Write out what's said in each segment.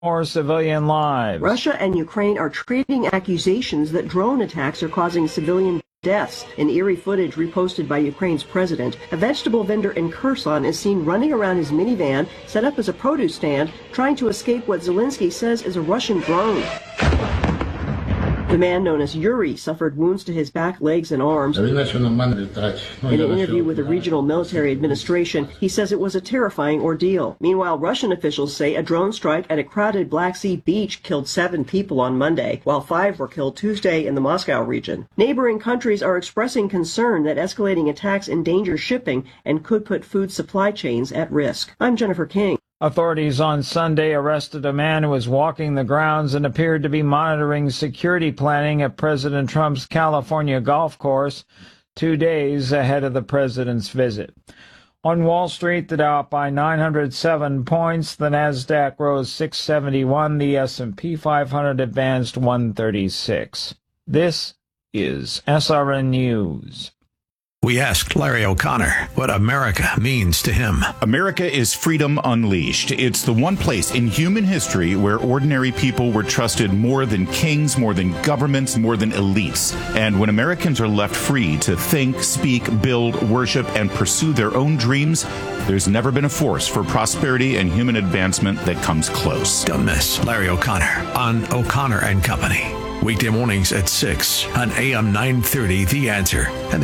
More civilian lives. Russia and Ukraine are trading accusations that drone attacks are causing civilian deaths. In eerie footage reposted by Ukraine's president, a vegetable vendor in Kherson is seen running around his minivan set up as a produce stand, trying to escape what Zelensky says is a Russian drone. The man known as Yuri suffered wounds to his back, legs, and arms. In an interview with the regional military administration, he says it was a terrifying ordeal. Meanwhile, Russian officials say a drone strike at a crowded Black Sea beach killed 7 people on Monday, while 5 were killed Tuesday in the Moscow region. Neighboring countries are expressing concern that escalating attacks endanger shipping and could put food supply chains at risk. I'm Jennifer King. Authorities on Sunday arrested a man who was walking the grounds and appeared to be monitoring security planning at President Trump's California golf course 2 days ahead of the president's visit. On Wall Street, the Dow up by 907 points, the Nasdaq rose 671, the S&P 500 advanced 136. This is SRN News. We asked Larry O'Connor what America means to him. America is freedom unleashed. It's the one place in human history where ordinary people were trusted more than kings, more than governments, more than elites. And when Americans are left free to think, speak, build, worship, and pursue their own dreams, there's never been a force for prosperity and human advancement that comes close. Don't miss Larry O'Connor on O'Connor and Company. Weekday mornings at 6 on AM 930, The Answer, and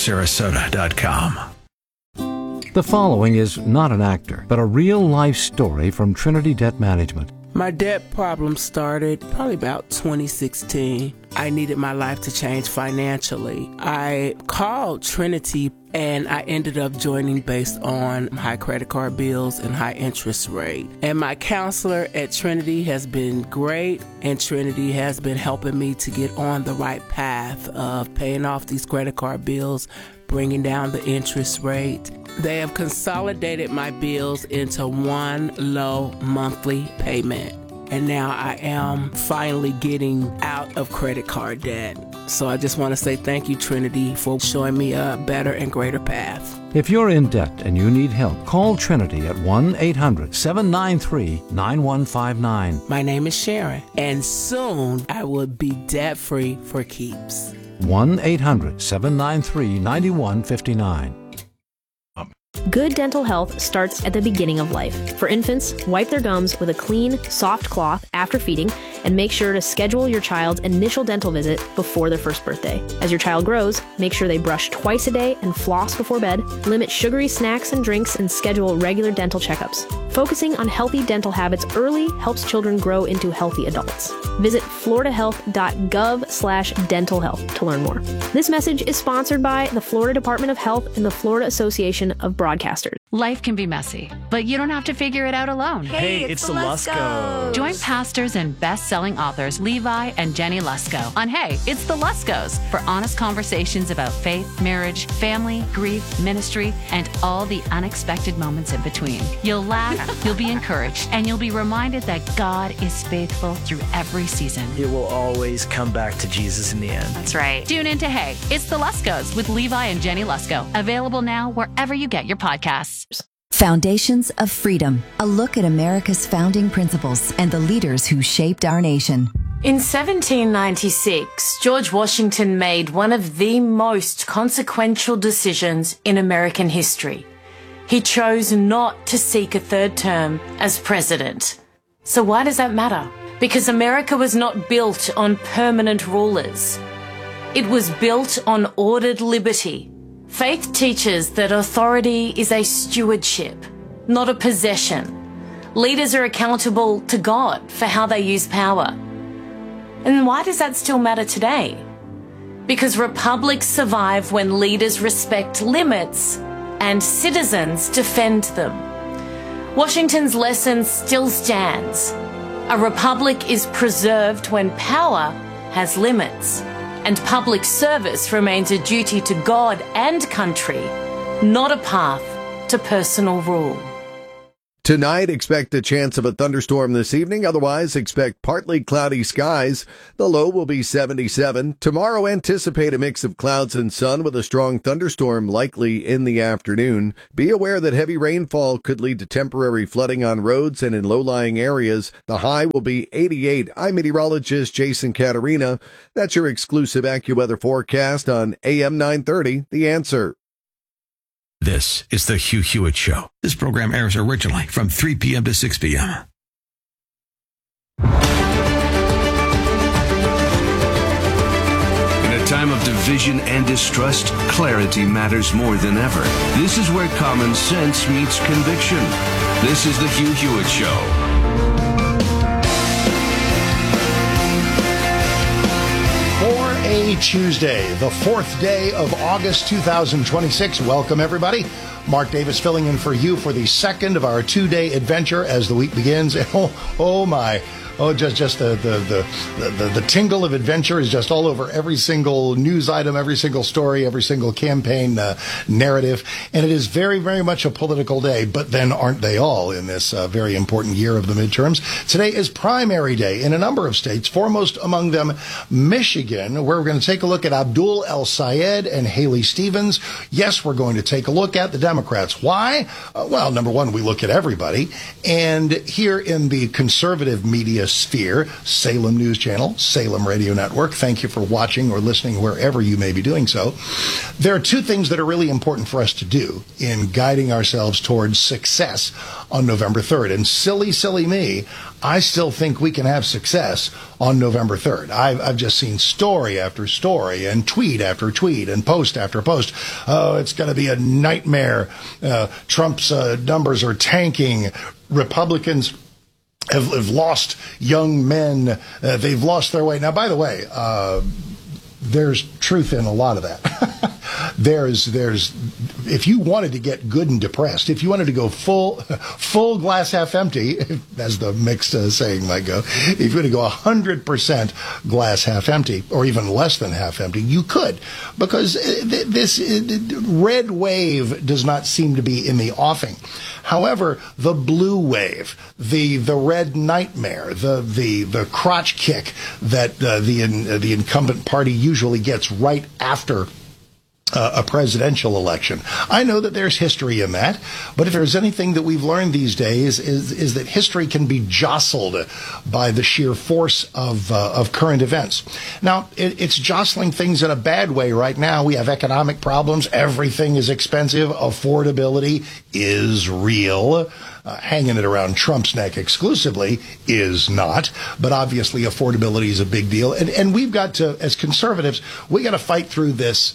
TheAnswerSarasota.com. The following is not an actor, but a real-life story from Trinity Debt Management. My debt problem started probably about 2016. I needed my life to change financially. I called Trinity and I ended up joining based on high credit card bills and high interest rate. And my counselor at Trinity has been great, and Trinity has been helping me to get on the right path of paying off these credit card bills, bringing down the interest rate. They have consolidated my bills into one low monthly payment. And now I am finally getting out of credit card debt. So I just want to say thank you, Trinity, for showing me a better and greater path. If you're in debt and you need help, call Trinity at 1-800-793-9159. My name is Sharon, and soon I will be debt-free for keeps. 1-800-793-9159. Good dental health starts at the beginning of life. For infants, wipe their gums with a clean, soft cloth after feeding, and make sure to schedule your child's initial dental visit before their first birthday. As your child grows, make sure they brush twice a day and floss before bed, limit sugary snacks and drinks, and schedule regular dental checkups. Focusing on healthy dental habits early helps children grow into healthy adults. Visit floridahealth.gov/dental health to learn more. This message is sponsored by the Florida Department of Health and the Florida Association of Broadcasters. Life can be messy, but you don't have to figure it out alone. Hey, it's the Luskos. Join pastors and best-selling authors Levi and Jenny Lusko on Hey, It's the Luskos for honest conversations about faith, marriage, family, grief, ministry, and all the unexpected moments in between. You'll laugh, you'll be encouraged, and you'll be reminded that God is faithful through every season. It will always come back to Jesus in the end. That's right. Tune in to Hey, It's the Luskos with Levi and Jenny Lusko. Available now wherever you get your podcasts. Foundations of Freedom, a look at America's founding principles and the leaders who shaped our nation. In 1796, George Washington made one of the most consequential decisions in American history. He chose not to seek a third term as president. So why does that matter? Because America was not built on permanent rulers. It was built on ordered liberty. Faith teaches that authority is a stewardship, not a possession. Leaders are accountable to God for how they use power. And why does that still matter today? Because republics survive when leaders respect limits and citizens defend them. Washington's lesson still stands. A republic is preserved when power has limits. And public service remains a duty to God and country, not a path to personal rule. Tonight, expect a chance of a thunderstorm this evening. Otherwise, expect partly cloudy skies. The low will be 77. Tomorrow, anticipate a mix of clouds and sun with a strong thunderstorm likely in the afternoon. Be aware that heavy rainfall could lead to temporary flooding on roads and in low-lying areas. The high will be 88. I'm meteorologist Jason Caterina. That's your exclusive AccuWeather forecast on AM 930, The Answer. This is the Hugh Hewitt Show. This program airs originally from 3 p.m. to 6 p.m. In a time of division and distrust, clarity matters more than ever. This is where common sense meets conviction. This is the Hugh Hewitt Show. A Tuesday, the 4th day of August 2026. Welcome, everybody. Mark Davis filling in for you for the second of our 2-day adventure as the week begins. Oh my. Oh, just the tingle of adventure is just all over every single news item, every single story, every single campaign narrative. And it is very, very much a political day. But then aren't they all in this very important year of the midterms? Today is primary day in a number of states, foremost among them Michigan, where we're going to take a look at Abdul El-Sayed and Haley Stevens. Yes, we're going to take a look at the Democrats. Why? Well, number one, we look at everybody. And here in the conservative media sphere, Salem News Channel, Salem Radio Network, thank you for watching or listening wherever you may be doing so. There are two things that are really important for us to do in guiding ourselves towards success on November 3rd. And silly me, I still think we can have success on November 3rd. I've just seen story after story and tweet after tweet and post after post. Oh, it's going to be a nightmare. Trump's numbers are tanking. Republicans have lost young men. They've lost their way. Now, by the way, there's truth in a lot of that. There's if you wanted to get good and depressed, if you wanted to go full glass half empty, as the mixed saying might go, if you were to go 100% glass half empty, or even less than half empty, you could, because this red wave does not seem to be in the offing. However, the blue wave, the red nightmare, the crotch kick that the incumbent party usually gets right after a presidential election. I know that there's history in that, but if there's anything that we've learned these days is that history can be jostled by the sheer force of current events. Now, it's jostling things in a bad way right now. We have economic problems. Everything is expensive. Affordability is real. Hanging it around Trump's neck exclusively is not, but obviously affordability is a big deal. And we've got to, as conservatives, we got to fight through this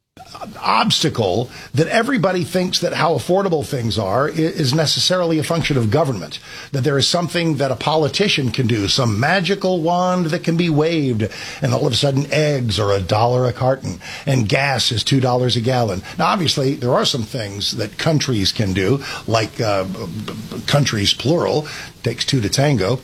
obstacle that everybody thinks that how affordable things are is necessarily a function of government, that there is something that a politician can do, some magical wand that can be waved, and all of a sudden eggs are $1 a carton and gas is $2 a gallon. Now, obviously, there are some things that countries can do, like countries, plural, takes two to tango.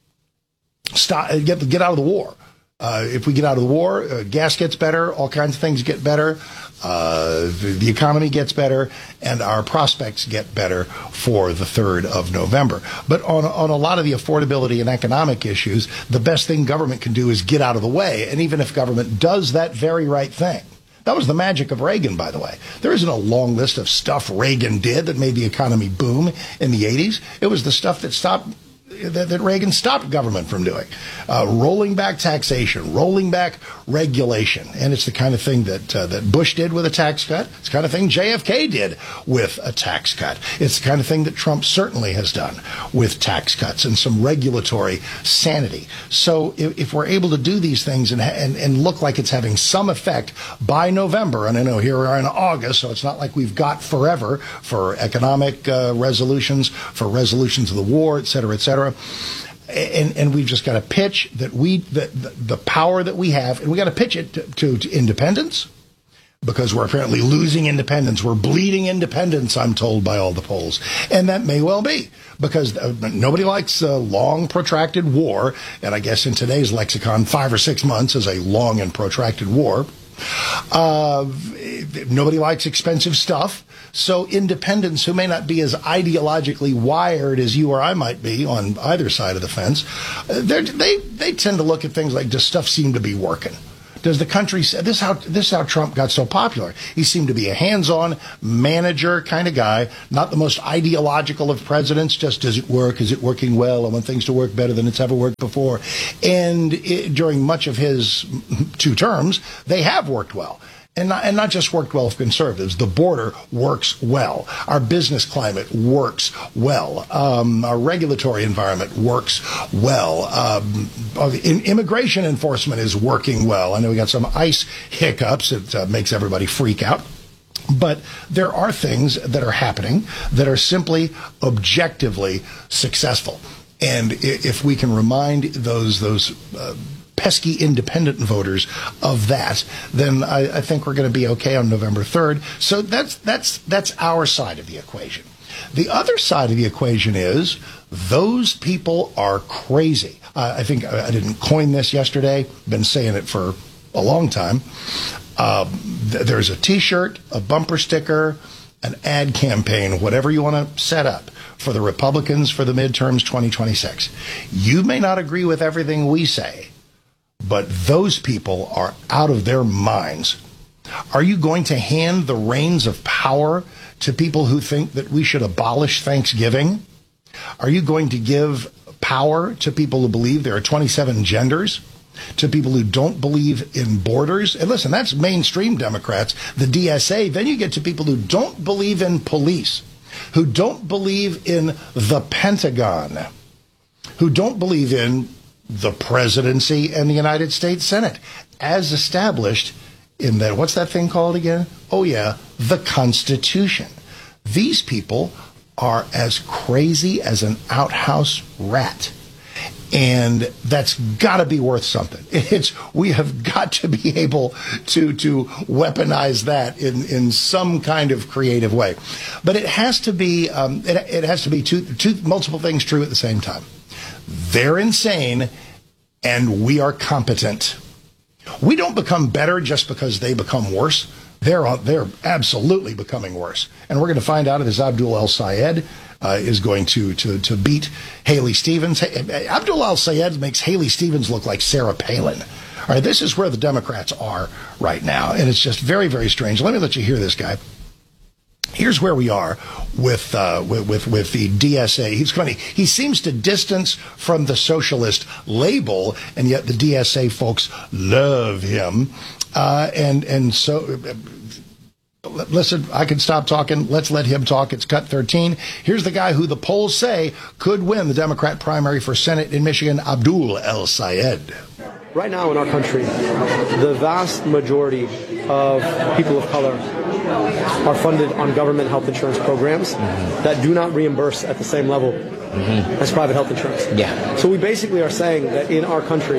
Get out of the war. If we get out of the war, gas gets better, all kinds of things get better, the economy gets better, and our prospects get better for the 3rd of November. But on a lot of the affordability and economic issues, the best thing government can do is get out of the way. And even if government does that very right thing, that was the magic of Reagan, by the way. There isn't a long list of stuff Reagan did that made the economy boom in the 80s. It was the stuff that Reagan stopped government from doing. Rolling back taxation, rolling back regulation. And it's the kind of thing that Bush did with a tax cut. It's the kind of thing JFK did with a tax cut. It's the kind of thing that Trump certainly has done with tax cuts and some regulatory sanity. So if we're able to do these things and look like it's having some effect by November, and I know here we are in August, so it's not like we've got forever for economic resolutions, for resolutions of the war, et cetera, et cetera. And we've just got to pitch that the power that we have, and we got to pitch it to independence, because we're apparently losing independence. We're bleeding independence, I'm told by all the polls. And that may well be, because nobody likes a long, protracted war. And I guess in today's lexicon, 5 or 6 months is a long and protracted war. Nobody likes expensive stuff. So independents who may not be as ideologically wired as you or I might be on either side of the fence, they tend to look at things like, does stuff seem to be working? Does the country, this is how Trump got so popular. He seemed to be a hands-on manager kind of guy, not the most ideological of presidents, just does it work, is it working well, I want things to work better than it's ever worked before. And during much of his 2 terms, they have worked well. And not just worked well for conservatives. The border works well. Our business climate works well. Our regulatory environment works well. Immigration enforcement is working well. I know we got some ICE hiccups. It makes everybody freak out. But there are things that are happening that are simply objectively successful. And if we can remind those pesky independent voters of that, then I think we're going to be okay on November 3rd. So that's our side of the equation. The other side of the equation is those people are crazy. I think I didn't coin this yesterday. Been saying it for a long time. There's a T-shirt, a bumper sticker, an ad campaign, whatever you want to set up for the Republicans for the midterms 2026. You may not agree with everything we say, but those people are out of their minds. Are you going to hand the reins of power to people who think that we should abolish Thanksgiving? Are you going to give power to people who believe there are 27 genders? To people who don't believe in borders? And listen, that's mainstream Democrats, the DSA. Then you get to people who don't believe in police, who don't believe in the Pentagon, who don't believe in the presidency and the United States Senate, as established in that, what's that thing called again? Oh, yeah, the Constitution. These people are as crazy as an outhouse rat. And that's got to be worth something. We have got to be able to weaponize that in some kind of creative way. But it has to be it has to be two multiple things true at the same time. They're insane, and we are competent. We don't become better just because they become worse. They're absolutely becoming worse. And we're going to find out if this Abdul El-Sayed is going to beat Haley Stevens. Abdul El-Sayed makes Haley Stevens look like Sarah Palin. All right, this is where the Democrats are right now, and it's just very, very strange. Let me let you hear this guy. Here's where we are with the DSA. He's funny. He seems to distance from the socialist label, and yet the DSA folks love him. And so, listen, I can stop talking. Let's let him talk. It's cut 13. Here's the guy who the polls say could win the Democrat primary for Senate in Michigan, Abdul El-Sayed. Right now in our country, the vast majority of people of color are funded on government health insurance programs that do not reimburse at the same level as private health insurance. Yeah. So we basically are saying that in our country,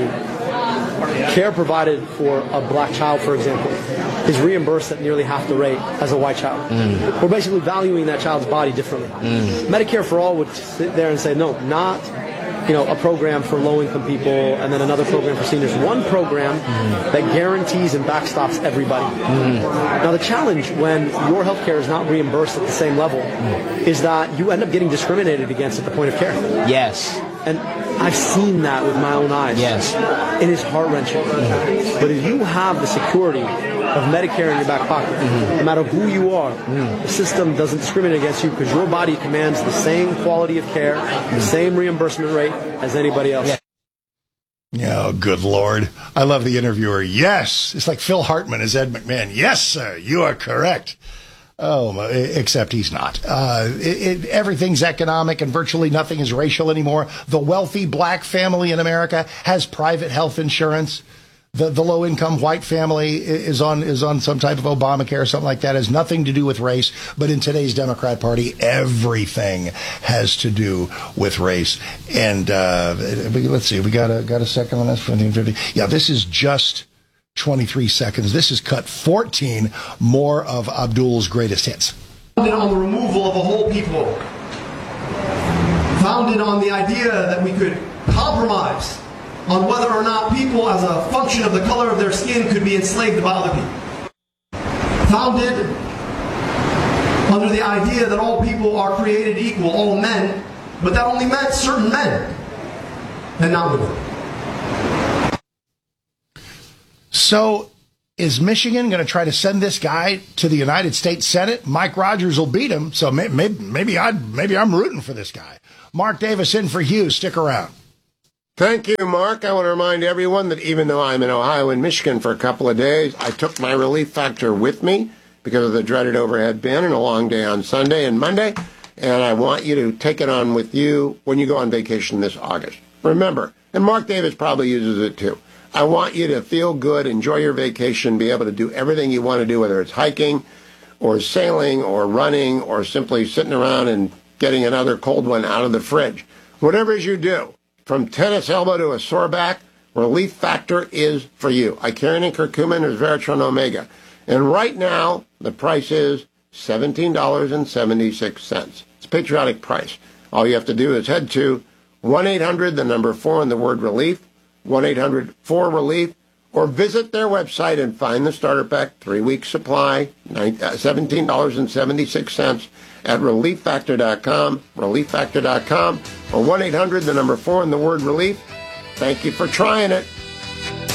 care provided for a black child, for example, is reimbursed at nearly half the rate as a white child. We're basically valuing that child's body differently. Medicare for All would sit there and say, no, not a program for low-income people and then another program for seniors. One program that guarantees and backstops everybody. Now, the challenge when your health care is not reimbursed at the same level is that you end up getting discriminated against at the point of care. Yes. And I've seen that with my own eyes. Yes. It is heart-wrenching. But if you have the security of Medicare in your back pocket, no matter who you are, the system doesn't discriminate against you because your body commands the same quality of care, the same reimbursement rate as anybody else. Oh, good Lord. I love the interviewer. Yes. It's like Phil Hartman as Ed McMahon. Yes, sir. You are correct. Oh, except he's not. Everything's economic and virtually nothing is racial anymore. The wealthy black family in America has private health insurance. The low-income white family is on some type of Obamacare or something like that. It has nothing to do with race. But in today's Democrat Party, everything has to do with race. And let's see, we got a second on this. Yeah, this is just 23 seconds. This is cut 14, more of Abdul's greatest hits. Founded on the removal of a whole people. Founded on the idea that we could compromise on whether or not people, as a function of the color of their skin, could be enslaved by other people. Founded under the idea that all people are created equal, all men, but that only meant certain men and not women. So, is Michigan going to try to send this guy to the United States Senate? Mike Rogers will beat him, so maybe I'm rooting for this guy. Mark Davis in for Hugh. Stick around. Thank you, Mark. I want to remind everyone that even though I'm in Ohio and Michigan for a couple of days, I took my Relief Factor with me because of the dreaded overhead bin and a long day on Sunday and Monday, and I want you to take it on with you when you go on vacation this August. Remember, and Mark Davis probably uses it too, I want you to feel good, enjoy your vacation, be able to do everything you want to do, whether it's hiking or sailing or running or simply sitting around and getting another cold one out of the fridge. Whatever it is you do, from tennis elbow to a sore back, Relief Factor is for you. Icarian curcumin or Veratron Omega. And right now, the price is $17.76. It's a patriotic price. All you have to do is head to 1-800, the number 4 and the word relief, 1-800-4-RELIEF, or visit their website and find the starter pack, 3-week supply, $17.76 at relieffactor.com, relieffactor.com, or 1-800, the number 4 and the word relief. Thank you for trying it.